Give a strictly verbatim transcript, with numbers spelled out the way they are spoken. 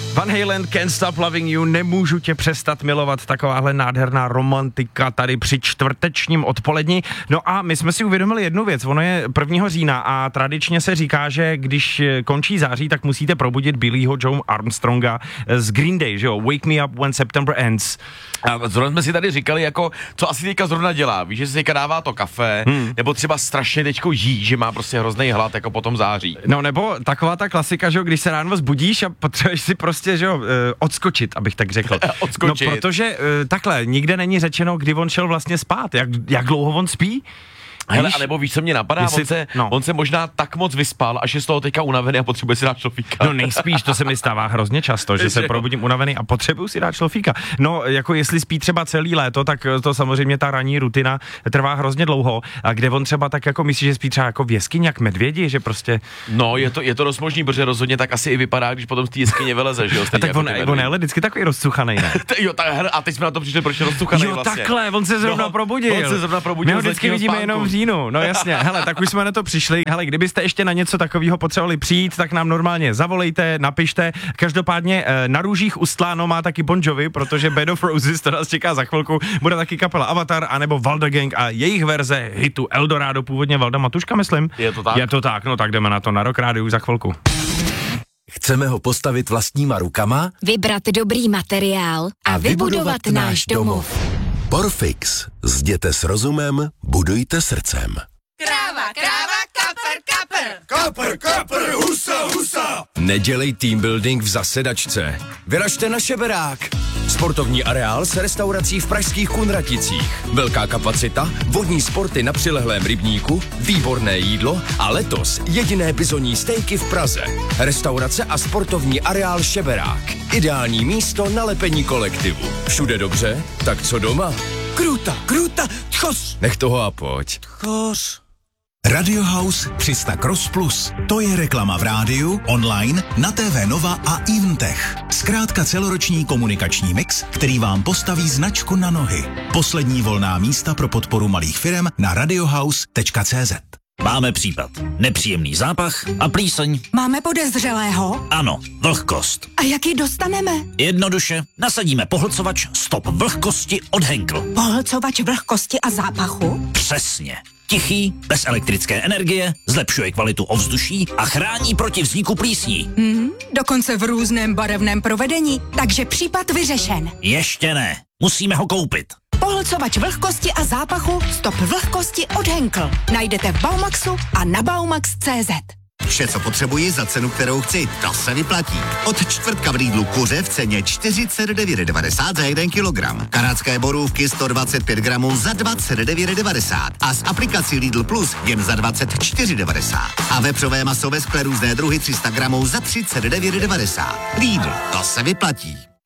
Van Halen, Can't Stop Loving You, nemůžu tě přestat milovat, takováhle nádherná romantika tady při čtvrtečním odpolední. No a my jsme si uvědomili jednu věc, ono je prvního října a tradičně se říká, že když končí září, tak musíte probudit Billyho Joe Armstronga z Green Day, že jo, Wake Me Up When September Ends. A zrovna jsme si tady říkali, jako, co asi teďka zrovna dělá, víš, že si teďka dává to kafe, hmm. nebo třeba strašně teďko jí, že má prostě hrozný hlad, jako potom září. No nebo taková ta klasika, že jo, když se ráno zbudíš a potřebuješ si prostě, že jo, odskočit, abych tak řekl. Odskočit. No protože takhle, nikde není řečeno, kdy on šel vlastně spát, jak, jak dlouho on spí. Hele, anebo víš, co mě napadá, Jestli, on, se, no. on se možná tak moc vyspal, až je z toho teďka unavený a potřebuje si dát šlofíka. No nejspíš, to se mi stává hrozně často, že se probudím unavený a potřebuju si dát šlofíka. No jako jestli spí třeba celý léto, tak to samozřejmě ta ranní rutina trvá hrozně dlouho. A kde on třeba tak jako myslí, že spí třeba jako v jeskyni, jak medvědi, že prostě... No je to, je to dost možný, protože rozhodně tak asi i vypadá, když potom z té jeskyně vyleze, že jo? A tak jako on, on je vždycky takový rozcuchaný, ne? Jo, tak, a teď jsme na to přišli, proč je rozcuchaný Jo, vlastně. takhle, on se zrovna no, probudil. On se zrovna probudil. My ho vždycky vidíme spánku. Jenom v říjnu, no jasně. Hele, tak už jsme na to přišli. Hele, kdybyste ještě na něco takového potřebovali přijít, tak nám normálně zavolejte, napište. Každopádně na růžích ustláno má taky Bon Jovi, protože Bed of Roses, to nás čeká za chvilku, bude taky kapela Avatar, anebo Valda Gang a jejich verze hitu Eldorado, původně Valda Matuška, myslím. Je to tak? Je to tak, no tak jdeme na to na Rock Rádiu za chvilku. Chceme ho postavit vlastníma rukama, vybrat dobrý materiál a, a vybudovat, vybudovat náš domov. Porfix. Zděte s rozumem, budujte srdcem. Kráva, kráva, kapr, kapr. Kapr, kapr, husa, husa. Nedělej team building v zasedačce. Vyražte na Šeberák. Sportovní areál s restaurací v pražských Kunraticích. Velká kapacita, vodní sporty na přilehlém rybníku, výborné jídlo a letos jediné bizonní stejky v Praze. Restaurace a sportovní areál Šeberák. Ideální místo na lepení kolektivu. Všude dobře, tak co doma? Kruta, kruta, tchos. Nech toho a pojď. Tchos. Radio House tři sta Cross Plus. To je reklama v rádiu, online, na T V Nova a Eventech. Zkrátka celoroční komunikační mix, který vám postaví značku na nohy. Poslední volná místa pro podporu malých firem na radiohouse tečka cé zet. Máme případ. Nepříjemný zápach a plíseň. Máme podezřelého? Ano, vlhkost. A jak ji dostaneme? Jednoduše, nasadíme pohlcovač Stop vlhkosti od Henkel. Pohlcovač vlhkosti a zápachu? Přesně. Tichý, bez elektrické energie, zlepšuje kvalitu ovzduší a chrání proti vzniku plísní. Hmm, dokonce v různém barevném provedení, takže případ vyřešen. Ještě ne, musíme ho koupit. Pohlcovač vlhkosti a zápachu Stop vlhkosti od Henkel. Najdete v Baumaxu a na baumax tečka cé zet. Vše, co potřebuji za cenu, kterou chci, to se vyplatí. Od čtvrtka v Lidlu kuře v ceně čtyřicet devět devadesát za jeden kilogram. Kanadské borůvky sto dvacet pět gramů za dvacet devět devadesát. A s aplikací Lidl Plus jen za dvacet čtyři devadesát. A vepřové maso ve skle různé druhy tři sta gramů za třicet devět devadesát. Lidl, to se vyplatí.